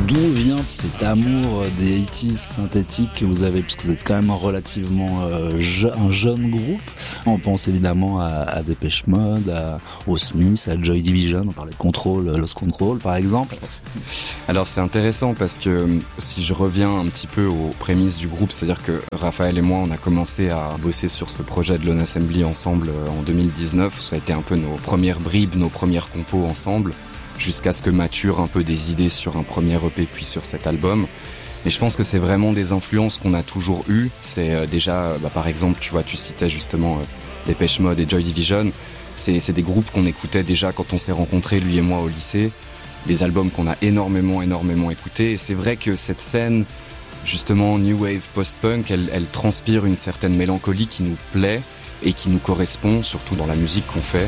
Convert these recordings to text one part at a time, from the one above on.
D'où vient cet amour des 80s synthétiques que vous avez, puisque vous êtes quand même relativement un jeune groupe. On pense évidemment à Depeche Mode, aux Smiths, à Joy Division, on parlait de Control, Lost Control par exemple. Alors c'est intéressant parce que si je reviens un petit peu aux prémices du groupe, c'est-à-dire que Raphaël et moi on a commencé à bosser sur ce projet de Lone Assembly ensemble en 2019, ça a été un peu nos premières bribes, nos premières compos ensemble, jusqu'à ce que maturent un peu des idées sur un premier EP puis sur cet album. Mais je pense que c'est vraiment des influences qu'on a toujours eues. C'est déjà, par exemple, tu vois, tu citais justement Depeche Mode et Joy Division. C'est des groupes qu'on écoutait déjà quand on s'est rencontrés, lui et moi, au lycée. Des albums qu'on a énormément écoutés. Et c'est vrai que cette scène, justement, New Wave Post-Punk, elle transpire une certaine mélancolie qui nous plaît et qui nous correspond, surtout dans la musique qu'on fait.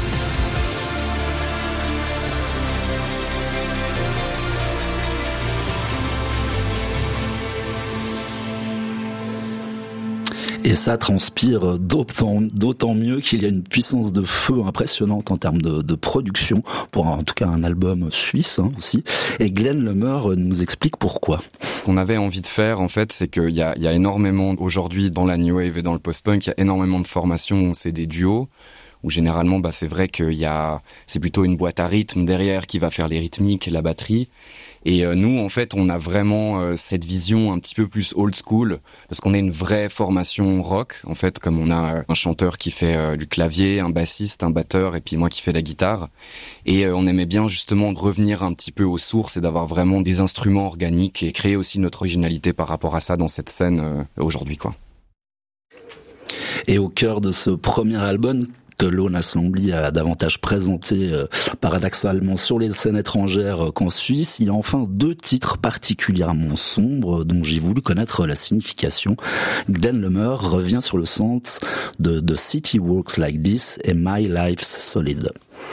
Et ça transpire d'autant mieux qu'il y a une puissance de feu impressionnante en termes de production, pour en tout cas un album suisse aussi. Et Glenn Lemeur nous explique pourquoi. Ce qu'on avait envie de faire, en fait, c'est qu'il y a énormément, aujourd'hui, dans la New Wave et dans le post-punk, il y a énormément de formations où c'est des duos, où généralement, c'est vrai c'est plutôt une boîte à rythme derrière qui va faire les rythmiques et la batterie. Et nous, en fait, on a vraiment cette vision un petit peu plus old school, parce qu'on est une vraie formation rock, en fait, comme on a un chanteur qui fait du clavier, un bassiste, un batteur, et puis moi qui fais la guitare. Et on aimait bien justement revenir un petit peu aux sources et d'avoir vraiment des instruments organiques et créer aussi notre originalité par rapport à ça dans cette scène aujourd'hui, quoi. Et au cœur de ce premier album, que Lone Assembly a davantage présenté paradoxalement sur les scènes étrangères qu'en Suisse, il y a enfin 2 titres particulièrement sombres dont j'ai voulu connaître la signification. Glenn Lemeur revient sur le sens de The City Works Like This et My Life's Solid.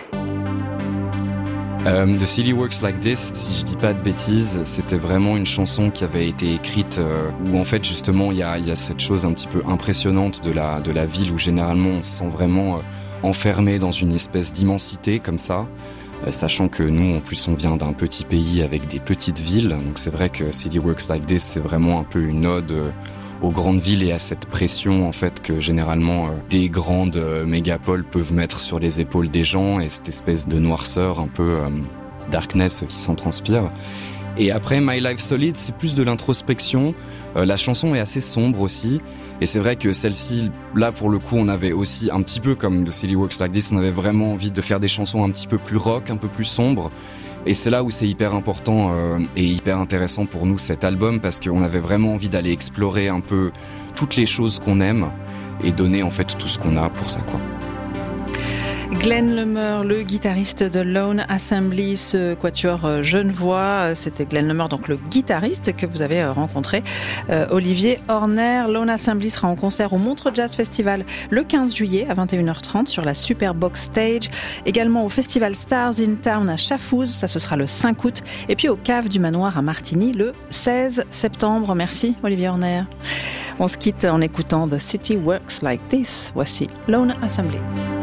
The City Works Like This, si je dis pas de bêtises, c'était vraiment une chanson qui avait été écrite où en fait justement il y a cette chose un petit peu impressionnante de la ville où généralement on se sent vraiment enfermé dans une espèce d'immensité comme ça, sachant que nous en plus on vient d'un petit pays avec des petites villes, donc c'est vrai que City Works Like This c'est vraiment un peu une ode aux grandes villes et à cette pression en fait que généralement des grandes mégapoles peuvent mettre sur les épaules des gens et cette espèce de noirceur un peu darkness qui s'en transpire. Et après My Life Solid, c'est plus de l'introspection. La chanson est assez sombre aussi et c'est vrai que celle-ci là pour le coup on avait aussi un petit peu comme The City Works Like This, on avait vraiment envie de faire des chansons un petit peu plus rock, un peu plus sombres. Et c'est là où c'est hyper important et hyper intéressant pour nous cet album parce qu'on avait vraiment envie d'aller explorer un peu toutes les choses qu'on aime et donner en fait tout ce qu'on a pour ça, quoi. Glenn Lemeur, le guitariste de Lone Assembly, ce quatuor genevois, c'était Glenn Lemeur, donc le guitariste que vous avez rencontré, Olivier Horner. Lone Assembly sera en concert au Montreux Jazz Festival le 15 juillet à 21h30 sur la Superbox Stage, également au Festival Stars in Town à Chafouz, ça ce sera le 5 août, et puis au Cave du Manoir à Martigny le 16 septembre. Merci Olivier Horner. On se quitte en écoutant The City Works Like This. Voici Lone Assembly.